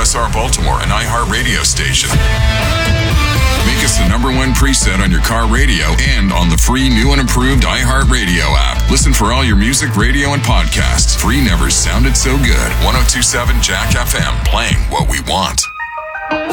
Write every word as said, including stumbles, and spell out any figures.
S R Baltimore, an iHeartRadio station. Make us the number one preset on your car radio and on the free new and improved iHeartRadio app. Listen for all your music, radio, and podcasts. Free never sounded so good. ten twenty-seven Jack F M, playing what we want.